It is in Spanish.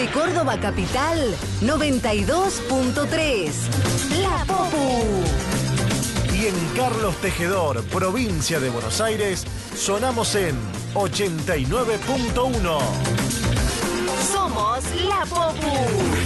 Desde Córdoba Capital, 92.3. La Popu. Y en Carlos Tejedor, provincia de Buenos Aires, sonamos en 89.1. Somos La Popu.